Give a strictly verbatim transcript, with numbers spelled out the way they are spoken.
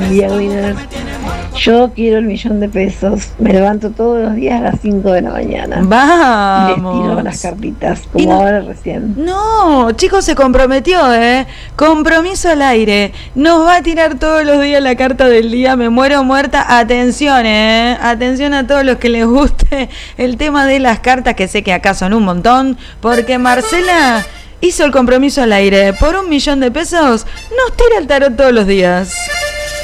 buen día, Winner. Yo quiero el millón de pesos. Me levanto todos los días a las cinco de la mañana. Vamos. Y les tiro las cartitas, como no, ahora recién. No, chicos, se comprometió, ¿eh? Compromiso al aire. Nos va a tirar todos los días la carta del día. Me muero muerta. Atención, ¿eh? Atención a todos los que les guste el tema de las cartas, que sé que acá son un montón. Porque Marcela hizo el compromiso al aire. Por un millón de pesos nos tira el tarot todos los días.